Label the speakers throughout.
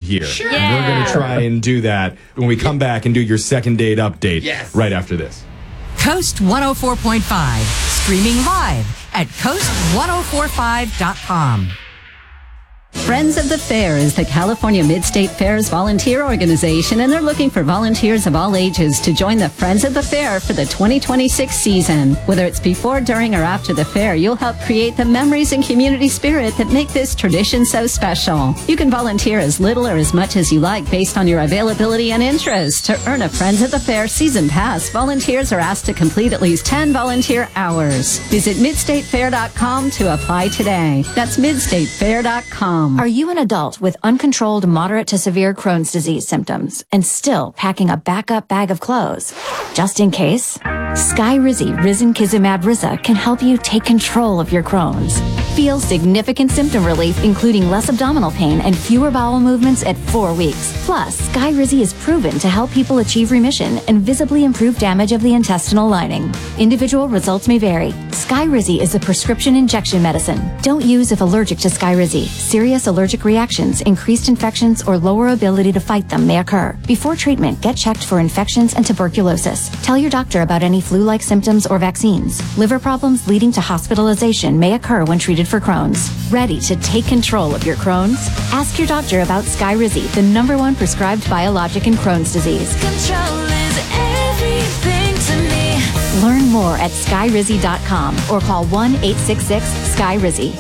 Speaker 1: here.
Speaker 2: Sure.
Speaker 1: And we're going to try and do that when we come back and do your second date update right after this.
Speaker 3: Coast 104.5, streaming live at coast1045.com.
Speaker 4: Friends of the Fair is the California Mid-State Fair's volunteer organization, and they're looking for volunteers of all ages to join the Friends of the Fair for the 2026 season. Whether it's before, during, or after the fair, you'll help create the memories and community spirit that make this tradition so special. You can volunteer as little or as much as you like based on your availability and interest. To earn a Friends of the Fair season pass, volunteers are asked to complete at least 10 volunteer hours. Visit midstatefair.com to apply today. That's midstatefair.com.
Speaker 5: Are you an adult with uncontrolled moderate to severe Crohn's disease symptoms and still packing a backup bag of clothes? Just in case, Skyrizi Risankizumab Riza can help you take control of your Crohn's. Feel significant symptom relief, including less abdominal pain and fewer bowel movements at 4 weeks. Plus, Skyrizi is proven to help people achieve remission and visibly improve damage of the intestinal lining. Individual results may vary. Skyrizi is a prescription injection medicine. Don't use if allergic to Skyrizi. Serious allergic reactions, increased infections, or lower ability to fight them may occur. Before treatment, get checked for infections and tuberculosis. Tell your doctor about any flu-like symptoms or vaccines. Liver problems leading to hospitalization may occur when treated for Crohn's. Ready to take control of your Crohn's? Ask your doctor about Skyrizi, the #1 prescribed biologic in Crohn's disease.
Speaker 6: Control is everything to me.
Speaker 5: Learn more at skyrizi.com or call 1-866-SKY-RIZI.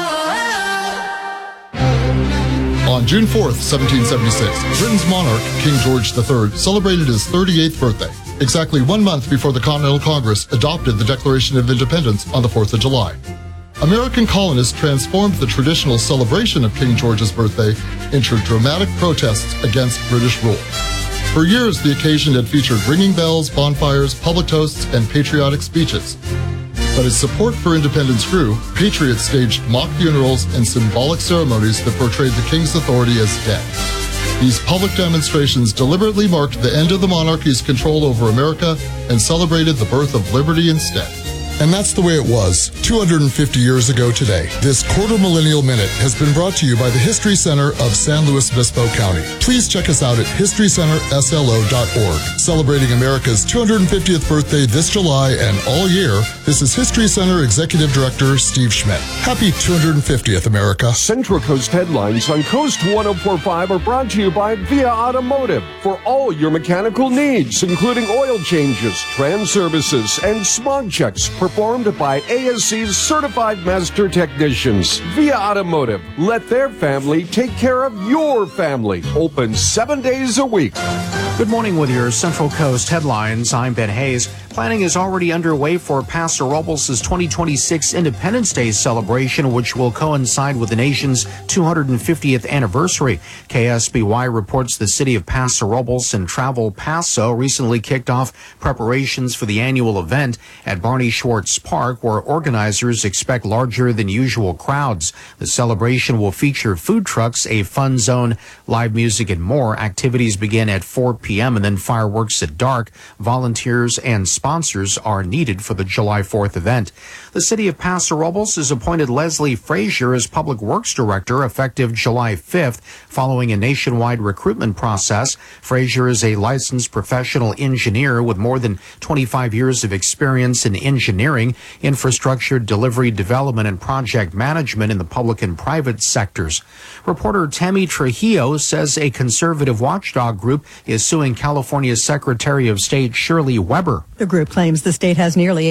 Speaker 7: On June 4th, 1776, Britain's monarch, King George III, celebrated his 38th birthday, exactly 1 month before the Continental Congress adopted the Declaration of Independence on the 4th of July. American colonists transformed the traditional celebration of King George's birthday into dramatic protests against British rule. For years, the occasion had featured ringing bells, bonfires, public toasts, and patriotic speeches. But as support for independence grew, patriots staged mock funerals and symbolic ceremonies that portrayed the king's authority as dead. These public demonstrations deliberately marked the end of the monarchy's control over America and celebrated the birth of liberty instead. And that's the way it was 250 years ago today. This Quarter Millennial Minute has been brought to you by the History Center of San Luis Obispo County. Please check us out at historycenterslo.org. Celebrating America's 250th birthday this July and all year, this is History Center Executive Director Steve Schmidt. Happy 250th, America.
Speaker 8: Central Coast headlines on Coast 104.5 are brought to you by Via Automotive for all your mechanical needs, including oil changes, trans services, and smog checks performed by ASC's certified master technicians. Via Automotive, let their family take care of your family. Open 7 days a week.
Speaker 9: Good morning with your Central Coast headlines. I'm Ben Hayes. Planning is already underway for Paso Robles' 2026 Independence Day celebration, which will coincide with the nation's 250th anniversary. KSBY reports the city of Paso Robles and Travel Paso recently kicked off preparations for the annual event at Barney Schwartz Park, where organizers expect larger than usual crowds. The celebration will feature food trucks, a fun zone, live music, and more. Activities begin at 4 p.m. and then fireworks at dark. Volunteers and sponsors are needed for the July 4th event. The city of Paso Robles has appointed Leslie Frazier as Public Works Director effective July 5th, following a nationwide recruitment process. Frazier is a licensed professional engineer with more than 25 years of experience in engineering, infrastructure, delivery, development, and project management in the public and private sectors. Reporter Tammy Trujillo says a conservative watchdog group is suing California's Secretary of State Shirley Weber.
Speaker 10: The group claims the state has nearly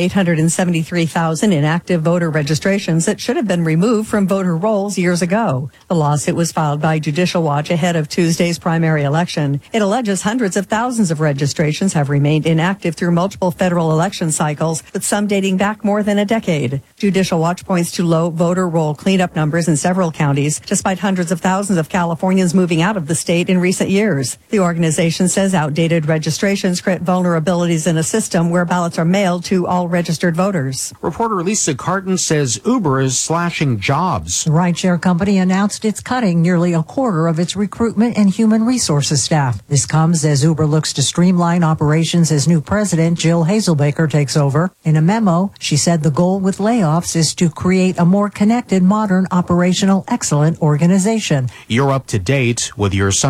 Speaker 10: 873,000 inactive voter registrations that should have been removed from voter rolls years ago. The lawsuit was filed by Judicial Watch ahead of Tuesday's primary election. It alleges hundreds of thousands of registrations have remained inactive through multiple federal election cycles, with some dating back more than a decade. Judicial Watch points to low voter roll cleanup numbers in several counties, despite hundreds of thousands of Californians moving out of the state in recent years. The organization says outdated registrations create vulnerabilities in a system where ballots are mailed to all registered voters.
Speaker 9: Reporter Lisa Carton says Uber is slashing jobs.
Speaker 11: The rideshare company announced it's cutting nearly a quarter of its recruitment and human resources staff. This comes as Uber looks to streamline operations as new president Jill Hazelbaker takes over. In a memo, she said the goal with layoffs is to create a more connected, modern, operational, excellent organization.
Speaker 9: You're up to date with your